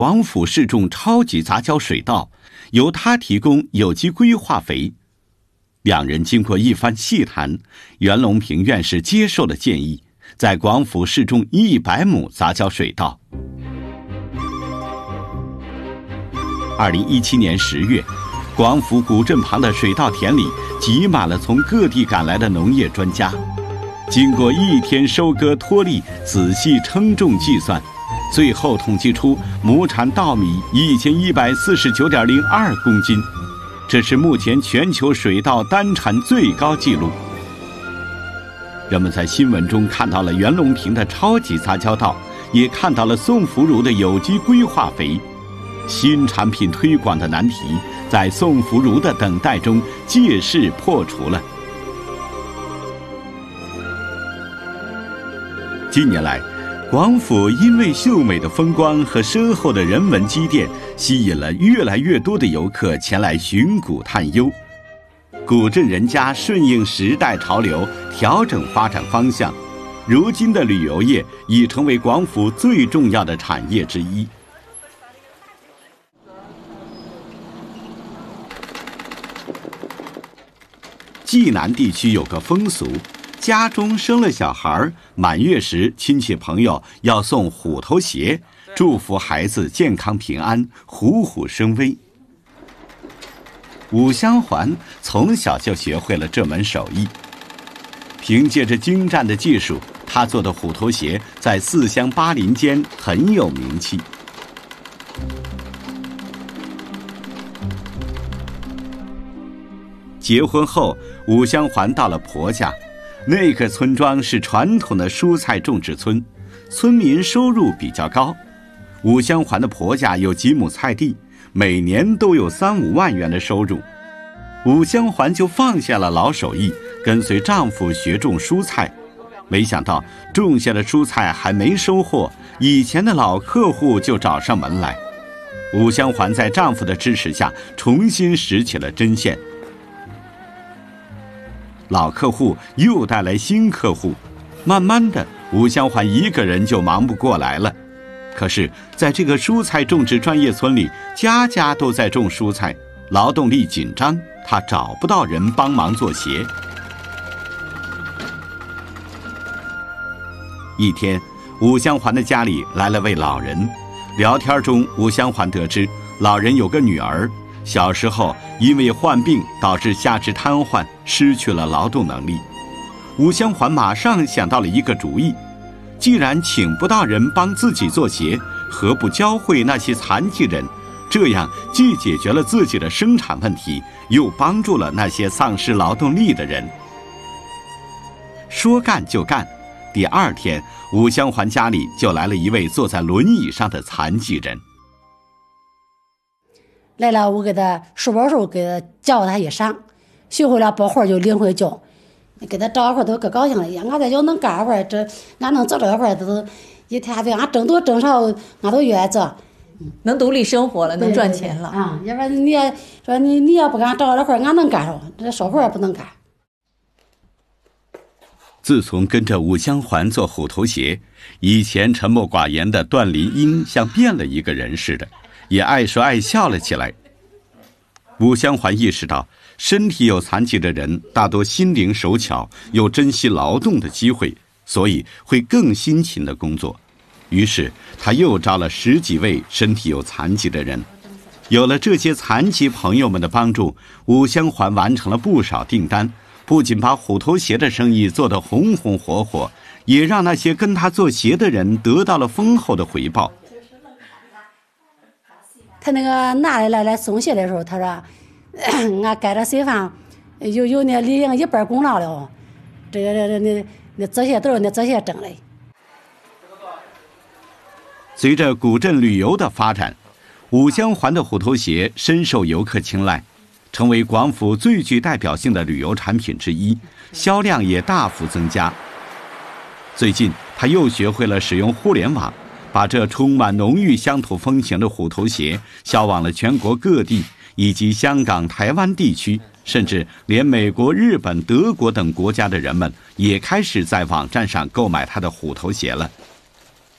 广府试种超级杂交水稻，由他提供有机硅化肥。两人经过一番细谈，袁隆平院士接受了建议，在广府试种100亩杂交水稻。2017年10月，广府古镇旁的水稻田里挤满了从各地赶来的农业专家。经过1天收割脱粒，仔细称重计算，最后统计出亩产稻米1149.02公斤，这是目前全球水稻单产最高纪录。人们在新闻中看到了袁隆平的超级杂交稻，也看到了宋福儒的有机硅化肥。新产品推广的难题，在宋福儒的等待中借势破除了。近年来，广府因为秀美的风光和深厚的人文积淀，吸引了越来越多的游客前来寻古探幽。古镇人家顺应时代潮流，调整发展方向，如今的旅游业已成为广府最重要的产业之一。济南地区有个风俗，家中生了小孩，满月时亲戚朋友要送虎头鞋，祝福孩子健康平安，虎虎生威。武香环从小就学会了这门手艺，凭借着精湛的技术，他做的虎头鞋在4乡8邻间很有名气。结婚后，武香环到了婆家，那个村庄是传统的蔬菜种植村，村民收入比较高。武香环的婆家有几亩菜地，每年都有3、5万元的收入。武香环就放下了老手艺，跟随丈夫学种蔬菜。没想到种下的蔬菜还没收获，以前的老客户就找上门来。武香环在丈夫的支持下，重新拾起了针线。老客户又带来新客户，慢慢的，武香环一个人就忙不过来了。可是，在这个蔬菜种植专业村里，家家都在种蔬菜，劳动力紧张，他找不到人帮忙做鞋。一天，武香环的家里来了位老人，聊天中，武香环得知老人有个女儿，小时候因为患病导致下肢瘫痪，失去了劳动能力。武香环马上想到了一个主意，既然请不到人帮自己做鞋，何不教会那些残疾人？这样既解决了自己的生产问题，又帮助了那些丧失劳动力的人。说干就干，第2天，武香环家里就来了一位坐在轮椅上的残疾人。 来了，我给他书包时候给他教他一晌，学会了包活就领回家，给他找活都可高兴了。俺在家能干活，这俺能做这活，都一天对俺挣多挣少，俺都愿意做。 能独立生活了，能赚钱了啊！要不然你也说你要不给俺找这活，俺能干着，这少活也不能干。 自从跟着武香环做虎头鞋，以前沉默寡言的段林英像变了一个人似的，也爱说爱笑了起来。武香环意识到，身体有残疾的人大多心灵手巧，有珍惜劳动的机会，所以会更辛勤的工作。于是他又招了10几位身体有残疾的人。有了这些残疾朋友们的帮助，武香环完成了不少订单，不仅把虎头鞋的生意做得红红火火，也让那些跟他做鞋的人得到了丰厚的回报。 他那个拿来送鞋的时候，他说俺盖着水饭有那李英1半功劳了，那这些都是那这些挣嘞。 随着古镇旅游的发展，武香环的虎头鞋深受游客青睐，成为广府最具代表性的旅游产品之一，销量也大幅增加。最近，他又学会了使用互联网，把这充满浓郁乡土风情的虎头鞋销往了全国各地，以及香港、台湾地区，甚至连美国、日本、德国等国家的人们也开始在网站上购买他的虎头鞋了。